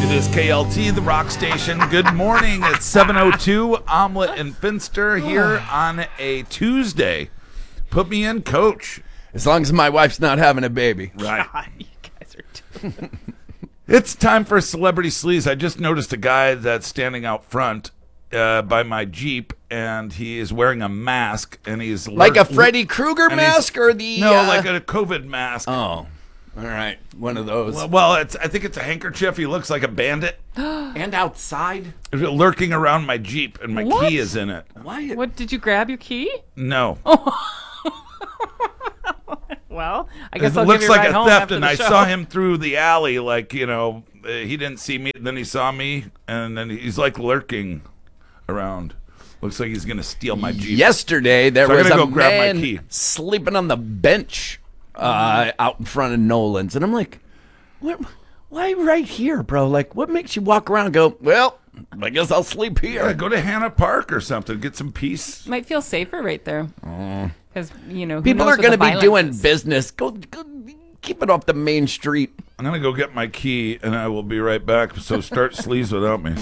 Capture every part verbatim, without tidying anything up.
It is K L T, the rock station. Good morning. It's seven oh two. Omelet and Finster here on a Tuesday. Put me in, coach. As long as my wife's not having a baby. Right. God, you guys are too... It's time for Celebrity Sleaze. I just noticed a guy that's standing out front uh, by my Jeep, and he is wearing a mask, and he's... Like lur- a Freddy Krueger mask or the... No, uh... like a COVID mask. Oh, all right. One of those. Well, well, it's. I think it's a handkerchief. He looks like a bandit. And outside? Lurking around my Jeep, and my What? key is in it. Why? What, did you grab your key? No. Well, I guess It I'll looks give you a like ride a home theft, after and the I show. saw him through the alley, like, you know, uh, he didn't see me, then he saw me, and then he's like lurking around. Looks like he's going to steal my Jeep. Yesterday, there So I'm was gonna a go grab my man key. sleeping on the bench uh, out in front of Nolan's. And I'm like, what, why right here, bro? Like, what makes you walk around and go, well, I guess I'll sleep Yeah, here. go to Hannah Park or something, get some peace. Might feel safer right there. Because, you know, who People knows are what going to the be violence doing is. business. Go, go keep it off the main street. I'm going to go get my key, and I will be right back. So start sleaze without me.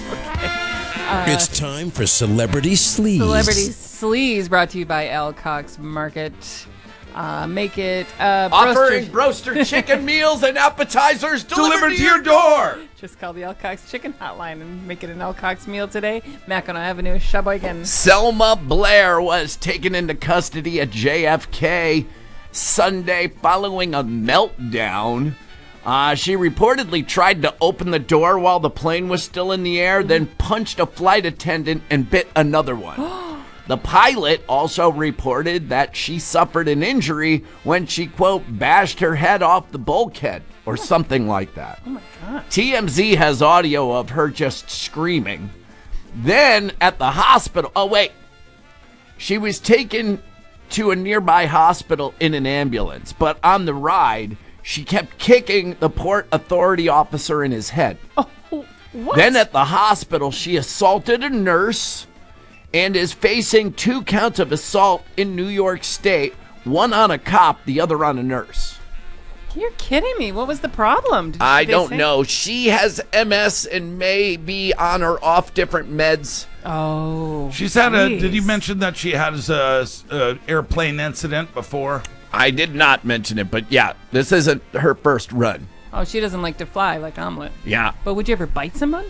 It's time for Celebrity Sleaze. Celebrity Sleaze brought to you by Al Cox Market. Uh, make it uh, Offering roaster- roaster chicken meals and appetizers delivered, to your door. Just call the Al Cox Chicken Hotline and make it an Al Cox meal today. Mackinac Avenue, Sheboygan. Selma Blair was taken into custody at J F K Sunday following a meltdown. Uh, she reportedly tried to open the door while the plane was still in the air, then punched a flight attendant and bit another one. The pilot also reported that she suffered an injury when she, quote, bashed her head off the bulkhead or something like that. Oh, my God. T M Z has audio of her just screaming. Then at the hospital, oh, wait. She was taken to a nearby hospital in an ambulance, but on the ride, she kept kicking the Port Authority officer in his head. Oh, what? Then at the hospital, she assaulted a nurse and is facing two counts of assault in New York State, one on a cop, the other on a nurse. You're kidding me. What was the problem? Did I they don't say? know. She has M S and may be on or off different meds. Oh. She's had a. Did you jeez. mention that she had a, a airplane incident before? I did not mention it, but yeah, this isn't her first run. Oh, she doesn't like to fly like Omelet. Yeah. But would you ever bite someone?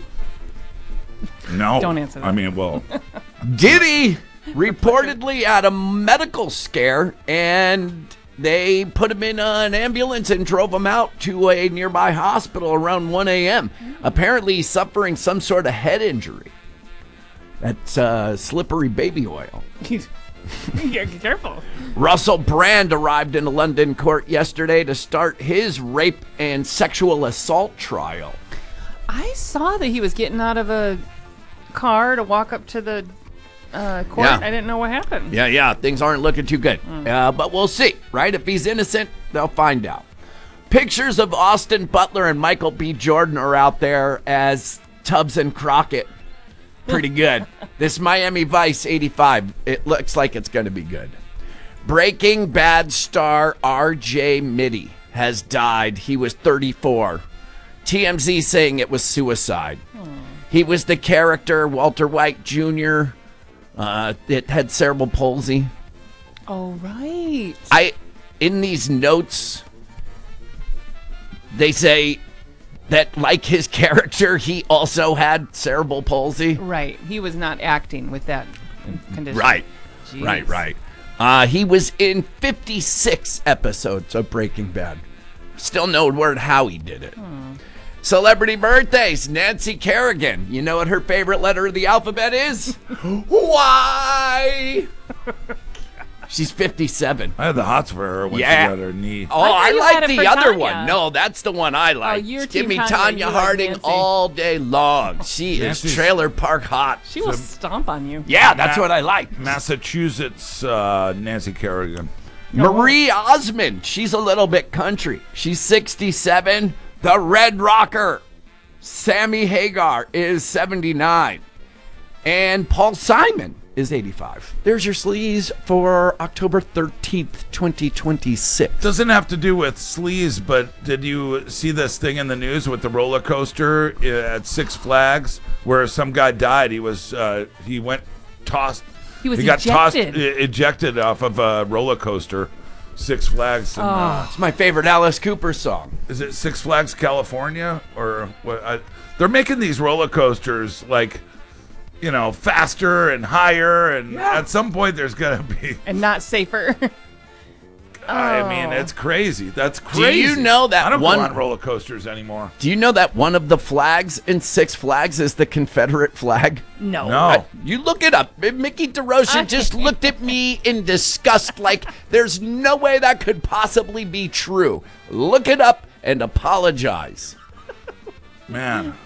No. Don't answer that. I mean, well, Diddy reportedly had a medical scare, and they put him in an ambulance and drove him out to a nearby hospital around one a.m. Apparently he's suffering some sort of head injury. That's uh, slippery baby oil. You're careful. Russell Brand arrived in a London court yesterday to start his rape and sexual assault trial. I saw that he was getting out of a car to walk up to the uh, court. Yeah. I didn't know what happened. Yeah, yeah, things aren't looking too good. Uh, but we'll see, right? If he's innocent, they'll find out. Pictures of Austin Butler and Michael B. Jordan are out there as Tubbs and Crockett. Pretty good. This Miami Vice eighty-five, it looks like it's going to be good. Breaking Bad star R J Mitty has died. He was thirty-four. T M Z saying it was suicide. He was the character, Walter White Junior Uh, it had cerebral palsy. Oh, right. I, in these notes, they say that, like his character, he also had cerebral palsy. Right. He was not acting with that condition. Right, Jeez. right, right. Uh, he was in fifty-six episodes of Breaking Bad. Still no word how he did it. Celebrity birthdays. Nancy Kerrigan. You know what her favorite letter of the alphabet is? Y. She's fifty-seven. I had the hots for her when Yeah. she got her knee. Oh, I thought I, you like had it the for other Tanya. one. No, that's the one I like. you're Give Team me Tanya, Tanya you like Harding Nancy. all day long. She Nancy's- is trailer park hot. She will stomp on you. Yeah, that's what I like. Massachusetts, uh, Nancy Kerrigan. Marie Osmond. She's a little bit country. She's sixty-seven. The Red Rocker. Sammy Hagar is seventy-nine. And Paul Simon is eighty-five. There's your sleaze for October thirteenth, twenty twenty-six. Doesn't have to do with sleaze, but did you see this thing in the news with the roller coaster at Six Flags where some guy died? He was uh, he went tossed. He was he got tossed, ejected. e- ejected off of a roller coaster. Six Flags. And, uh, It's my favorite Alice Cooper song. is it Six Flags California or what? I, they're making these roller coasters like, you know, faster and higher, and Yeah. at some point there's gonna be. And not safer. I mean, Oh. it's crazy. That's Do crazy. you know that I don't one- go on roller coasters anymore. Do you know that one of the flags in Six Flags is the Confederate flag? No. No. I- you look it up. Mickey DeRosa just looked at me in disgust like there's no way that could possibly be true. Look it up and apologize. Man,